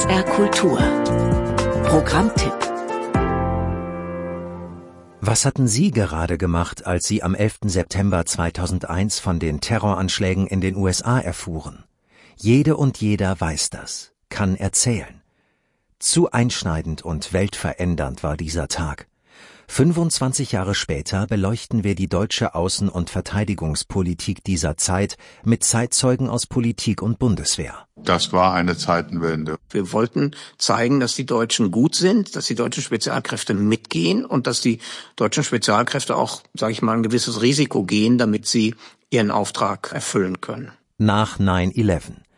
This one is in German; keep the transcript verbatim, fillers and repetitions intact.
S R Kultur. Programmtipp. Was hatten Sie gerade gemacht, als Sie am elften September zweitausendeins von den Terroranschlägen in den U S A erfuhren? Jede und jeder weiß das, kann erzählen. Zu einschneidend und weltverändernd war dieser Tag. fünfundzwanzig Jahre später beleuchten wir die deutsche Außen- und Verteidigungspolitik dieser Zeit mit Zeitzeugen aus Politik und Bundeswehr. Das war eine Zeitenwende. Wir wollten zeigen, dass die Deutschen gut sind, dass die deutschen Spezialkräfte mitgehen und dass die deutschen Spezialkräfte auch, sage ich mal, ein gewisses Risiko gehen, damit sie ihren Auftrag erfüllen können. Nach neun elf.